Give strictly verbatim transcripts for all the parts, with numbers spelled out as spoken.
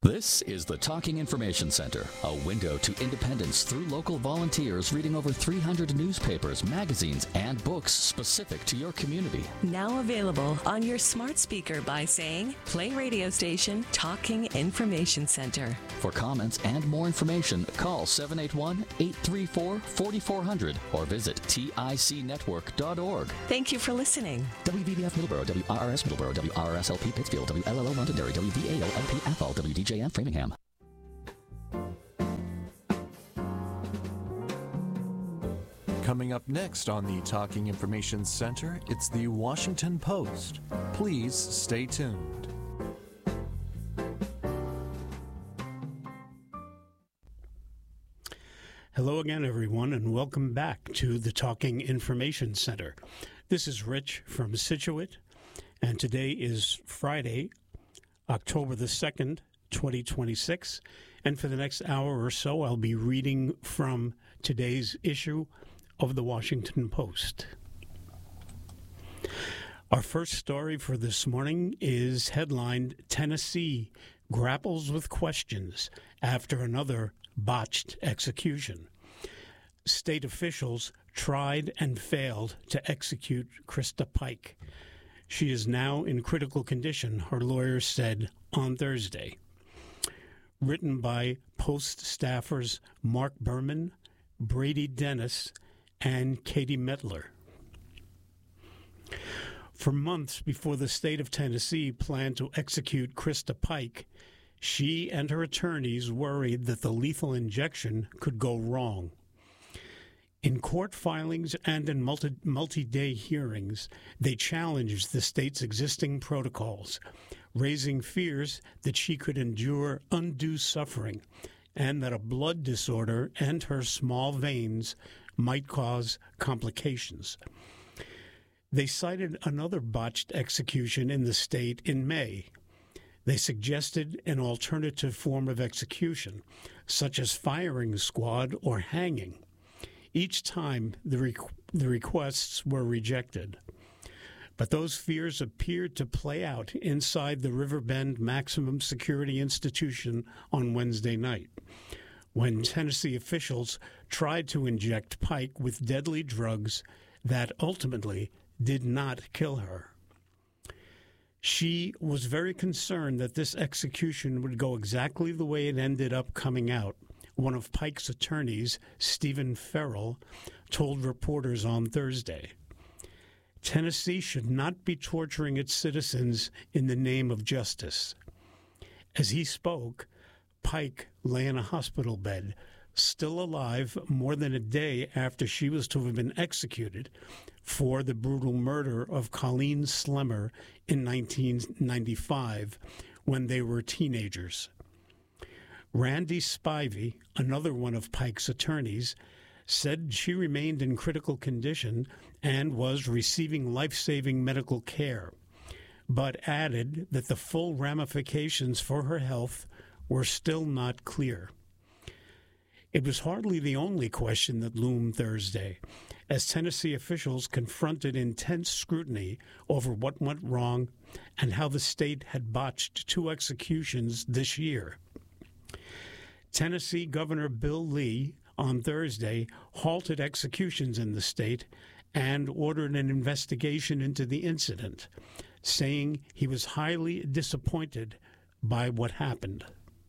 This is the Talking Information Center, a window to independence through local volunteers reading over three hundred newspapers, magazines, and books specific to your community. Now available on your smart speaker by saying, play radio station Talking Information Center. For comments and more information, call seven eight one, eight three four, four four zero zero or visit tic network dot org. Thank you for listening. W V B F Middleborough, W R R S Middleborough, W R R S L P Pittsfield, W L L O Londonderry, W V A L L P Athol, W D J M Framingham. Coming up next on the Talking Information Center, it's the Washington Post. Please stay tuned. Hello again, everyone, and welcome back to the Talking Information Center. This is Rich from Scituate, and today is Friday, October the second, twenty twenty-six, and for the next hour or so, I'll be reading from today's issue of the Washington Post. Our first story for this morning is headlined, Tennessee Grapples with Questions After Another Botched Execution. State officials tried and failed to execute Krista Pike. She is now in critical condition, her lawyers said on Thursday. Written by Post staffers Mark Berman, Brady Dennis, and Katie Metler. For months before the state of Tennessee planned to execute Krista Pike, she and her attorneys worried that the lethal injection could go wrong. In court filings and in multi- multi-day hearings, they challenged the state's existing protocols, raising fears that she could endure undue suffering and that a blood disorder and her small veins might cause complications. They cited another botched execution in the state in May. They suggested an alternative form of execution, such as firing squad or hanging. Each time, the, requ- the requests were rejected. But those fears appeared to play out inside the Riverbend Maximum Security Institution on Wednesday night, when Tennessee officials tried to inject Pike with deadly drugs that ultimately did not kill her. She was very concerned that this execution would go exactly the way it ended up coming out. One of Pike's attorneys, Stephen Farrell, told reporters on Thursday. Tennessee should not be torturing its citizens in the name of justice. As he spoke, Pike lay in a hospital bed, still alive more than a day after she was to have been executed for the brutal murder of Colleen Slemmer in nineteen ninety-five when they were teenagers. Randy Spivey, another one of Pike's attorneys, said she remained in critical condition and was receiving life-saving medical care, but added that the full ramifications for her health were still not clear. It was hardly the only question that loomed Thursday, as Tennessee officials confronted intense scrutiny over what went wrong and how the state had botched two executions this year. Tennessee Governor Bill Lee on Thursday halted executions in the state and ordered an investigation into the incident, saying he was highly disappointed by what happened.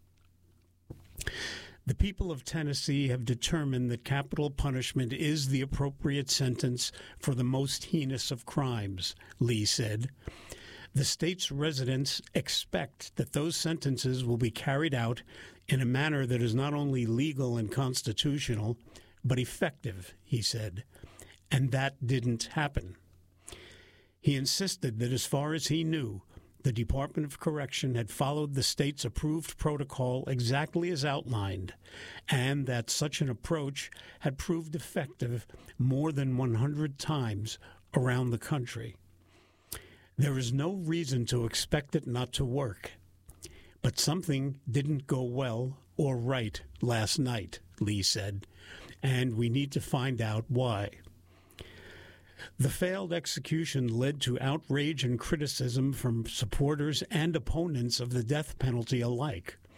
The people of Tennessee have determined that capital punishment is the appropriate sentence for the most heinous of crimes, Lee said. The state's residents expect that those sentences will be carried out in a manner that is not only legal and constitutional, but effective, he said. And that didn't happen. He insisted that as far as he knew, the Department of Correction had followed the state's approved protocol exactly as outlined, and that such an approach had proved effective more than one hundred times around the country. There is no reason to expect it not to work. But something didn't go well or right last night, Lee said, and we need to find out why. The failed execution led to outrage and criticism from supporters and opponents of the death penalty alike.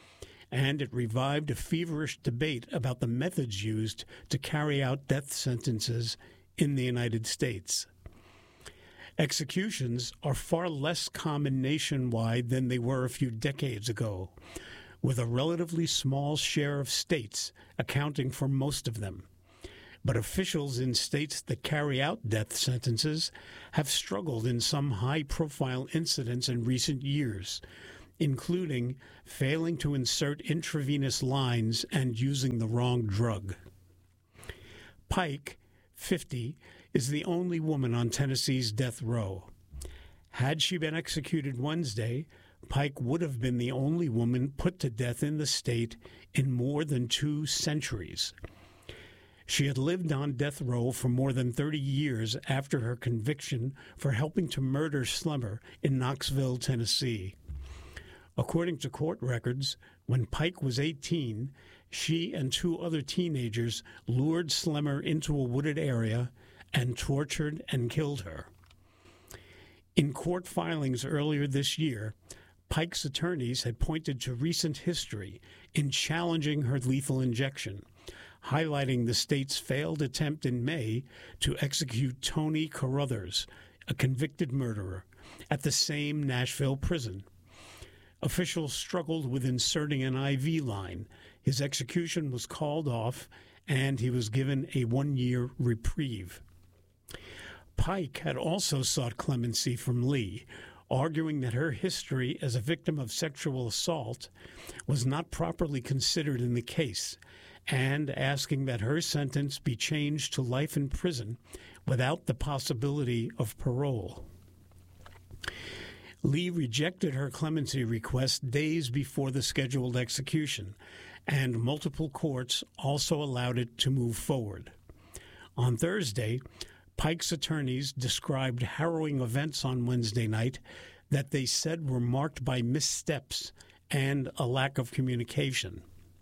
and it revived a feverish debate about the methods used to carry out death sentences in the United States. Executions are far less common nationwide than they were a few decades ago, with a relatively small share of states accounting for most of them. But officials in states that carry out death sentences have struggled in some high-profile incidents in recent years, including failing to insert intravenous lines and using the wrong drug. Pike, fifty, is the only woman on Tennessee's death row. Had she been executed Wednesday, Pike would have been the only woman put to death in the state in more than two centuries. She had lived on death row for more than thirty years after her conviction for helping to murder Slemmer in Knoxville, Tennessee. According to court records, when Pike was eighteen, she and two other teenagers lured Slemmer into a wooded area and tortured and killed her. In court filings earlier this year, Pike's attorneys had pointed to recent history in challenging her lethal injection, highlighting the state's failed attempt in May to execute Tony Carruthers, a convicted murderer, at the same Nashville prison. Officials struggled with inserting an I V line. His execution was called off, and he was given a one-year reprieve. Pike had also sought clemency from Lee, arguing that her history as a victim of sexual assault was not properly considered in the case, and asking that her sentence be changed to life in prison without the possibility of parole. Lee rejected her clemency request days before the scheduled execution, and multiple courts also allowed it to move forward. On Thursday, Pike's attorneys described harrowing events on Wednesday night that they said were marked by missteps and a lack of communication.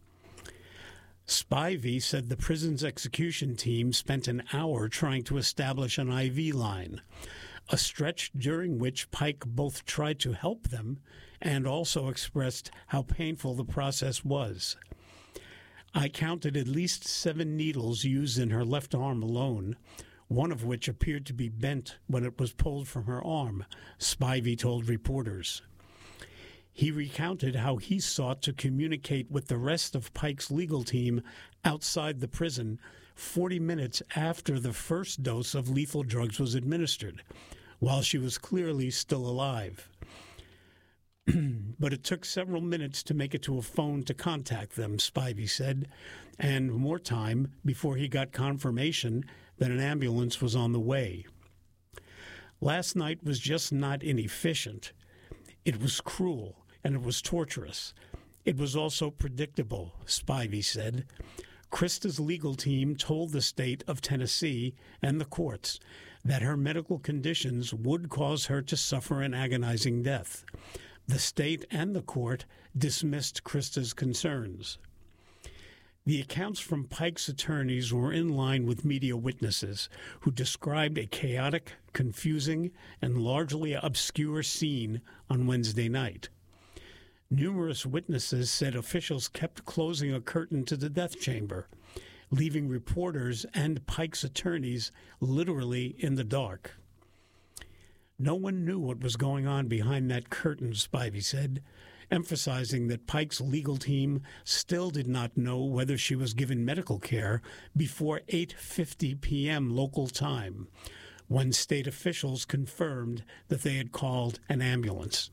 Spivey said the prison's execution team spent an hour trying to establish an I V line, a stretch during which Pike both tried to help them and also expressed how painful the process was. I counted at least seven needles used in her left arm alone, one of which appeared to be bent when it was pulled from her arm, Spivey told reporters. He recounted how he sought to communicate with the rest of Pike's legal team outside the prison forty minutes after the first dose of lethal drugs was administered, while she was clearly still alive. But it took several minutes to make it to a phone to contact them, Spivey said, and more time before he got confirmation that an ambulance was on the way. Last night was just not inefficient. It was cruel, and it was torturous. It was also predictable, Spivey said. Krista's legal team told the state of Tennessee and the courts that her medical conditions would cause her to suffer an agonizing death. The state and the court dismissed Krista's concerns. The accounts from Pike's attorneys were in line with media witnesses who described a chaotic, confusing, and largely obscure scene on Wednesday night. Numerous witnesses said officials kept closing a curtain to the death chamber, leaving reporters and Pike's attorneys literally in the dark. No one knew what was going on behind that curtain, Spivey said, emphasizing that Pike's legal team still did not know whether she was given medical care before eight fifty p.m. local time, when state officials confirmed that they had called an ambulance.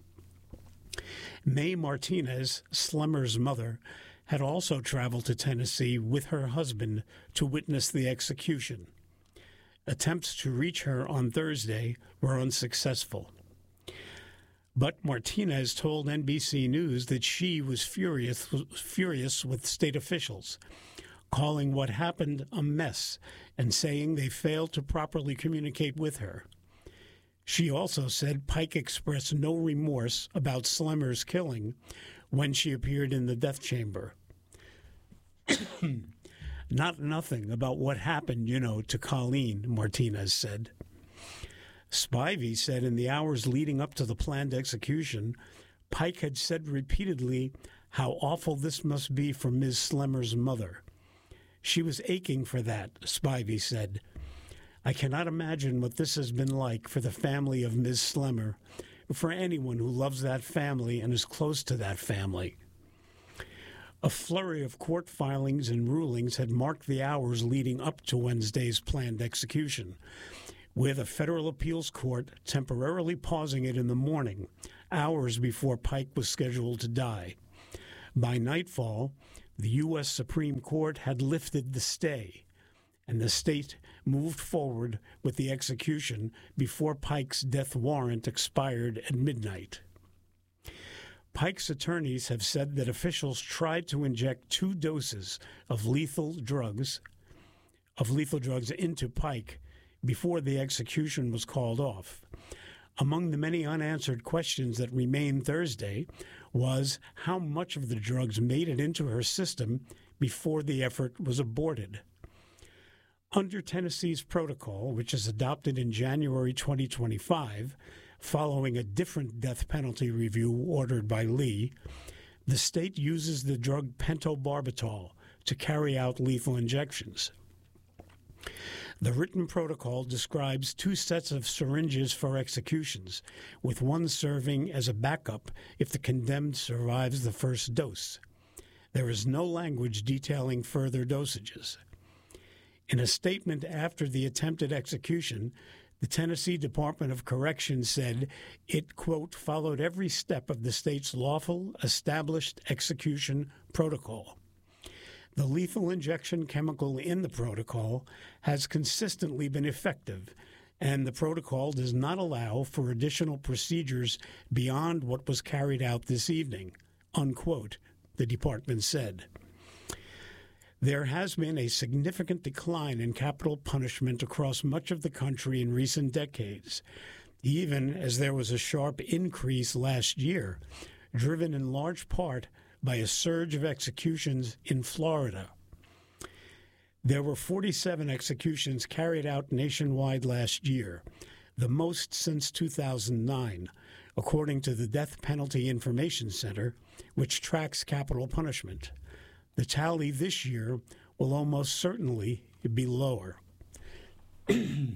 Mae Martinez, Slemmer's mother, had also traveled to Tennessee with her husband to witness the execution. Attempts to reach her on Thursday were unsuccessful. But Martinez told N B C News that she was furious, furious with state officials, calling what happened a mess and saying they failed to properly communicate with her. She also said Pike expressed no remorse about Slemmer's killing when she appeared in the death chamber. Not nothing about what happened, you know, to Colleen, Martinez said. Spivey said in the hours leading up to the planned execution, Pike had said repeatedly How awful this must be for Miz Slemmer's mother. She was aching for that, Spivey said. I cannot imagine what this has been like for the family of Miz Slemmer, or for anyone who loves that family and is close to that family. A flurry of court filings and rulings had marked the hours leading up to Wednesday's planned execution, with a federal appeals court temporarily pausing it in the morning, hours before Pike was scheduled to die. By nightfall, the U S Supreme Court had lifted the stay, and the state moved forward with the execution before Pike's death warrant expired at midnight. Pike's attorneys have said that officials tried to inject two doses of lethal drugs of lethal drugs into Pike before the execution was called off. Among the many unanswered questions that remained Thursday was how much of the drugs made it into her system before the effort was aborted. Under Tennessee's protocol, which is adopted in January twenty twenty-five, following a different death penalty review ordered by Lee, the state uses the drug pentobarbital to carry out lethal injections. The written protocol describes two sets of syringes for executions, with one serving as a backup if the condemned survives the first dose. There is no language detailing further dosages. In a statement after the attempted execution, the Tennessee Department of Corrections said it, quote, followed every step of the state's lawful, established execution protocol. The lethal injection chemical in the protocol has consistently been effective, and the protocol does not allow for additional procedures beyond what was carried out this evening, unquote, the department said. There has been a significant decline in capital punishment across much of the country in recent decades, even as there was a sharp increase last year, driven in large part by a surge of executions in Florida. There were forty-seven executions carried out nationwide last year, the most since two thousand nine, according to the Death Penalty Information Center, which tracks capital punishment. The tally this year will almost certainly be lower. A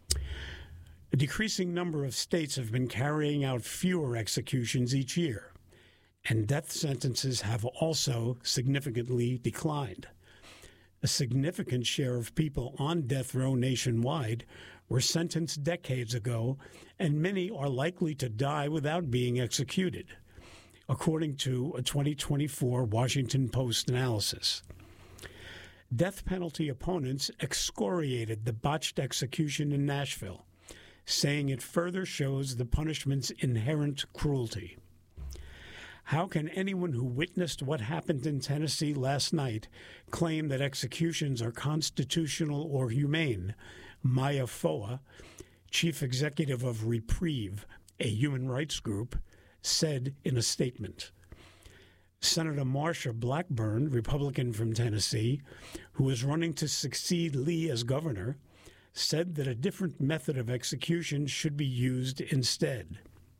decreasing number of states have been carrying out fewer executions each year, and death sentences have also significantly declined. A significant share of people on death row nationwide were sentenced decades ago, and many are likely to die without being executed, according to a twenty twenty-four Washington Post analysis. Death penalty opponents excoriated the botched execution in Nashville, saying it further shows the punishment's inherent cruelty. How can anyone who witnessed what happened in Tennessee last night claim that executions are constitutional or humane? Maya Foa, chief executive of Reprieve, a human rights group, said in a statement. Senator Marsha Blackburn, Republican from Tennessee, who is running to succeed Lee as governor, said that a different method of execution should be used instead.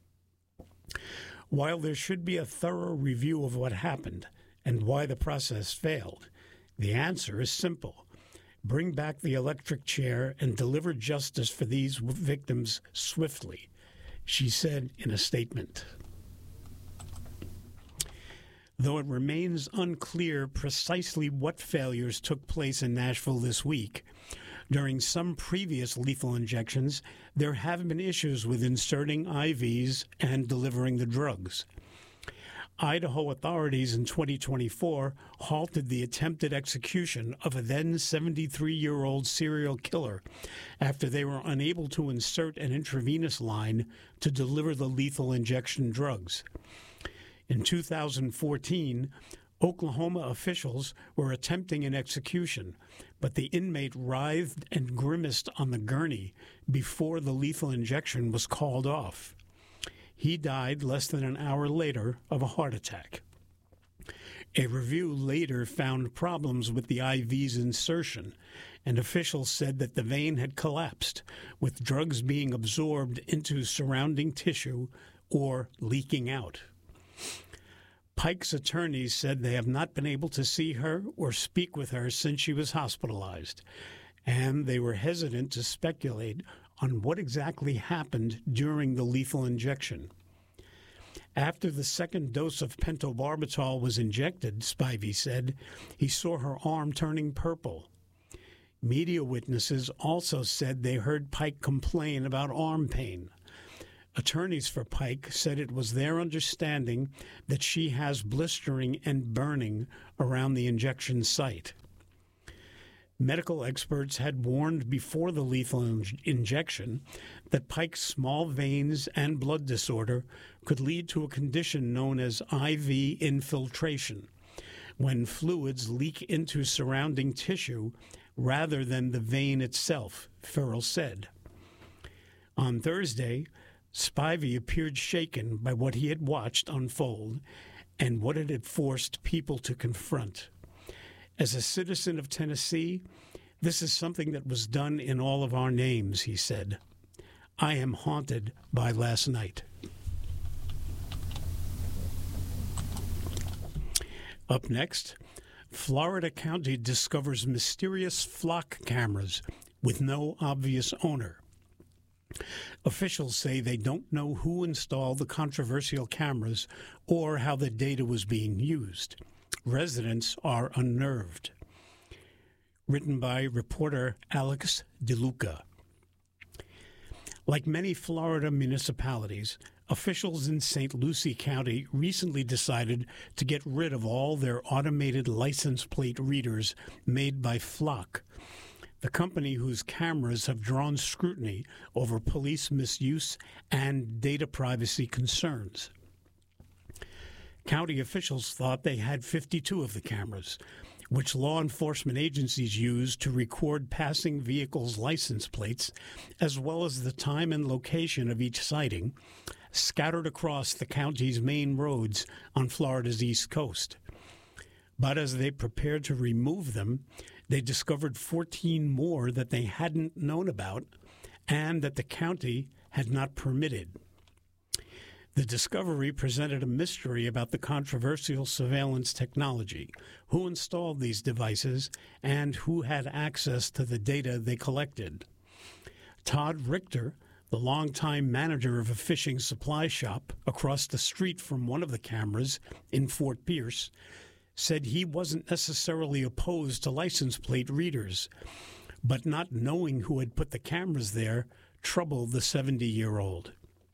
While there should be a thorough review of what happened and why the process failed, the answer is simple. Bring back the electric chair and deliver justice for these victims swiftly, she said in a statement. Though it remains unclear precisely what failures took place in Nashville this week, during some previous lethal injections, there have been issues with inserting I Vs and delivering the drugs. Idaho authorities in twenty twenty-four halted the attempted execution of a then seventy-three-year-old serial killer after they were unable to insert an intravenous line to deliver the lethal injection drugs. In two thousand fourteen, Oklahoma officials were attempting an execution, but the inmate writhed and grimaced on the gurney before the lethal injection was called off. He died less than an hour later of a heart attack. A review later found problems with the I V's insertion, and officials said that the vein had collapsed, with drugs being absorbed into surrounding tissue or leaking out. Pike's attorneys said they have not been able to see her or speak with her since she was hospitalized, and they were hesitant to speculate on what exactly happened during the lethal injection. After the second dose of pentobarbital was injected, Spivey said, he saw her arm turning purple. Media witnesses also said they heard Pike complain about arm pain. Attorneys for Pike said it was their understanding that she has blistering and burning around the injection site. Medical experts had warned before the lethal in- injection that Pike's small veins and blood disorder could lead to a condition known as I V infiltration, when fluids leak into surrounding tissue rather than the vein itself, Farrell said. On Thursday, Spivey appeared shaken by what he had watched unfold and what it had forced people to confront. As a citizen of Tennessee, this is something that was done in all of our names, he said. I am haunted by last night. Up next, Florida County discovers mysterious flock cameras with no obvious owner. Officials say they don't know who installed the controversial cameras or how the data was being used. Residents are unnerved. Written by reporter Alex DeLuca. Like many Florida municipalities, officials in Saint Lucie County recently decided to get rid of all their automated license plate readers made by Flock, the company whose cameras have drawn scrutiny over police misuse and data privacy concerns. County officials thought they had fifty-two of the cameras, which law enforcement agencies use to record passing vehicles' license plates, as well as the time and location of each sighting, scattered across the county's main roads on Florida's East Coast. But as they prepared to remove them, they discovered fourteen more that they hadn't known about and that the county had not permitted. The discovery presented a mystery about the controversial surveillance technology, who installed these devices, and who had access to the data they collected. Todd Richter, the longtime manager of a fishing supply shop across the street from one of the cameras in Fort Pierce, said he wasn't necessarily opposed to license plate readers, but not knowing who had put the cameras there troubled the seventy-year-old.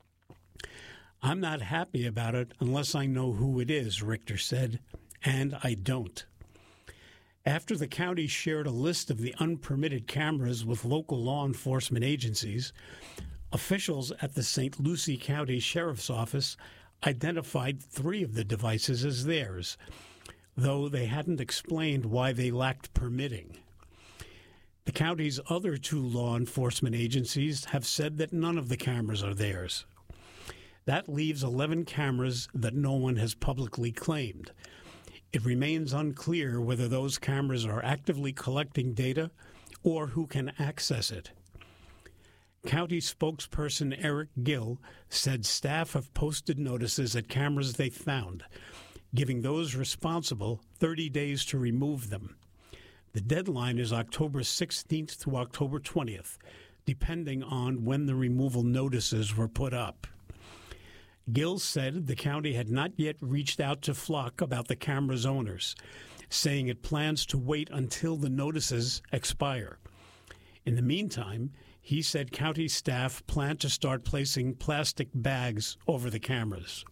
I'm not happy about it unless I know who it is, Richter said, and I don't. After the county shared a list of the unpermitted cameras with local law enforcement agencies, officials at the Saint Lucie County Sheriff's Office identified three of the devices as theirs, though they hadn't explained why they lacked permitting. The county's other two law enforcement agencies have said that none of the cameras are theirs. That leaves eleven cameras that no one has publicly claimed. It remains unclear whether those cameras are actively collecting data or who can access it. County spokesperson Eric Gill said staff have posted notices at cameras they found, giving those responsible thirty days to remove them. The deadline is October sixteenth to October twentieth, depending on when the removal notices were put up. Gill said the county had not yet reached out to Flock about the camera's owners, saying it plans to wait until the notices expire. In the meantime, he said county staff plan to start placing plastic bags over the cameras.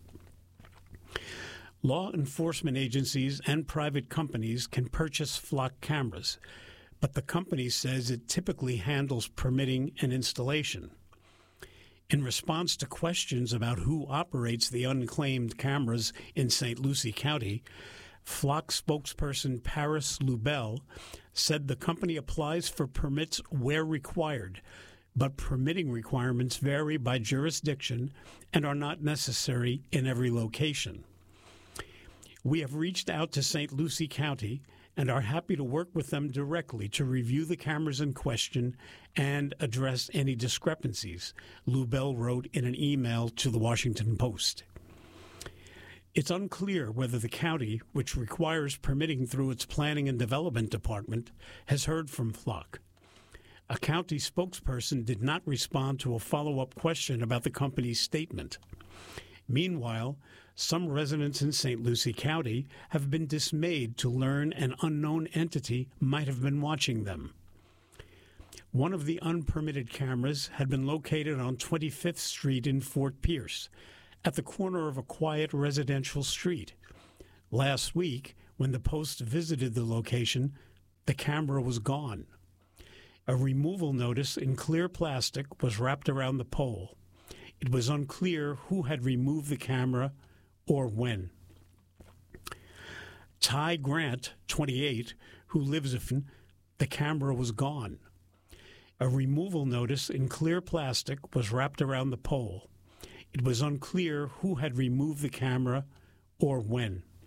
Law enforcement agencies and private companies can purchase Flock cameras, but the company says it typically handles permitting and installation. In response to questions about who operates the unclaimed cameras in Saint Lucie County, Flock spokesperson Paris Lubell said the company applies for permits where required, but permitting requirements vary by jurisdiction and are not necessary in every location. We have reached out to Saint Lucie County and are happy to work with them directly to review the cameras in question and address any discrepancies, Lubell wrote in an email to the Washington Post. It's unclear whether the county, which requires permitting through its Planning and Development Department, has heard from Flock. A county spokesperson did not respond to a follow-up question about the company's statement. Meanwhile, some residents in Saint Lucie County have been dismayed to learn an unknown entity might have been watching them. One of the unpermitted cameras had been located on twenty-fifth Street in Fort Pierce, at the corner of a quiet residential street. Last week, when the Post visited the location, the camera was gone. A removal notice in clear plastic was wrapped around the pole. It was unclear who had removed the camera or when. Ty Grant, twenty-eight, who lives in, the camera was gone. A removal notice in clear plastic was wrapped around the pole. It was unclear who had removed the camera or when.